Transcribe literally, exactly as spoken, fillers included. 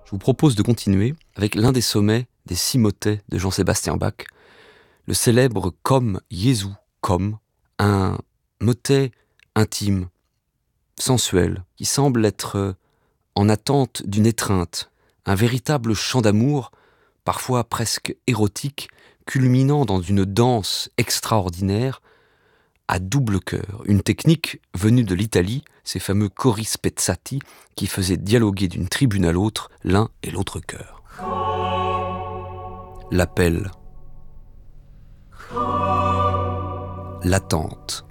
je vous propose de continuer avec l'un des sommets des six motets de Jean-Sébastien Bach, le célèbre Komm Jesu komm, un motet intime, sensuel, qui semble être en attente d'une étreinte, un véritable chant d'amour, parfois presque érotique, culminant dans une danse extraordinaire, à double chœur, une technique venue de l'Italie, ces fameux cori spezzati qui faisaient dialoguer d'une tribune à l'autre l'un et l'autre chœur. L'appel, l'attente,